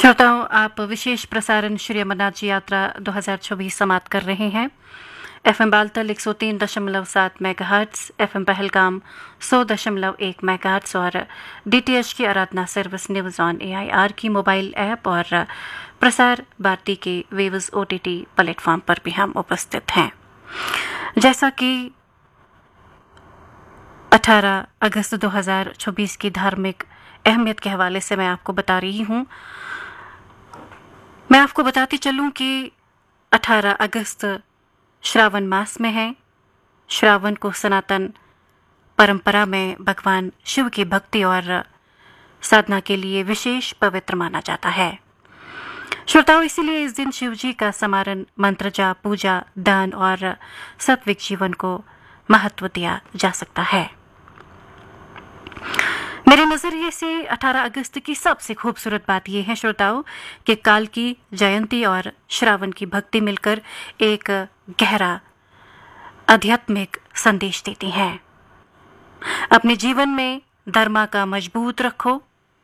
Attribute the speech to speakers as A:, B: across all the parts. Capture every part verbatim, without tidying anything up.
A: श्रोताओं, आप विशेष प्रसारण श्री अमरनाथ जी यात्रा दो हज़ार चौबीस समाप्त कर रहे हैं। एफएम बालतल एक सौ तीन दशमलव सात मेगाहर्ट्ज, एफएम पहलगाम सौ दशमलव एक मेगाहर्ट्ज और डीटीएच की आराधना सर्विस न्यूज ऑन एआईआर की मोबाइल ऐप और प्रसार भारती के वेव्स ओटीटी प्लेटफॉर्म पर भी हम उपस्थित हैं। जैसा कि अठारह अगस्त दो हज़ार चौबीस की धार्मिक अहमियत के हवाले से मैं आपको बता रही हूँ, मैं आपको बताती चलूं कि अठारह अगस्त श्रावण मास में है। श्रावण को सनातन परंपरा में भगवान शिव की भक्ति और साधना के लिए विशेष पवित्र माना जाता है। श्रोताओं, इसीलिए इस दिन शिव जी का स्मरण, मंत्र जाप, पूजा, दान और सात्विक जीवन को महत्व दिया जा सकता है। मेरे नजरिए से अठारह अगस्त की सबसे खूबसूरत बात यह है श्रोताओं कि काल की जयंती और श्रावण की भक्ति मिलकर एक गहरा आध्यात्मिक संदेश देती हैं। अपने जीवन में धर्मा का मजबूत रखो,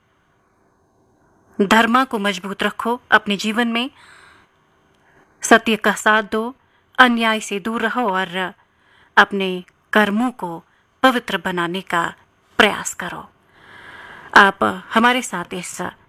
A: धर्मा को मजबूत रखो, अपने जीवन में सत्य का साथ दो, अन्याय से दूर रहो और अपने कर्मों को पवित्र बनाने का प्रयास करो। आप हमारे साथ इस